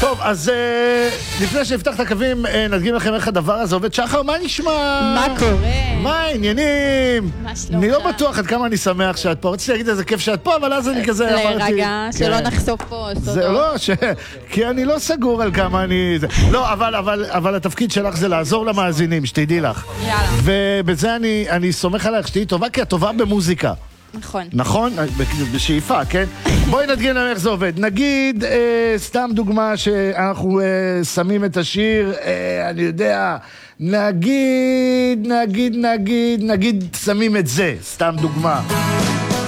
טוב, אז לפני שנפתח את הקווים, נדגים לכם איך הדבר הזה עובד. שחר, מה נשמע? מה קורה? מה העניינים? מה שלומך? אני לא בטוח עד כמה אני שמח שאת פה. רציתי להגיד איזה כיף שאת פה, אבל אז אני כזה אמרתי... רגע, שלא נחשוף פה סודות. זה לא, כי אני לא סגור על כמה אני... לא, אבל התפקיד שלך זה לעזור למאזינים, שתדעי לך. יאללה. ובזה אני סומך עליך שתהיי טובה, כי את טובה במוזיקה. נכון. נכון? בשאיפה, כן? בואי נדגים לנו איך זה עובד. נגיד, סתם דוגמה שאנחנו שמים את השיר, אני יודע, נגיד, שמים את זה, סתם דוגמה.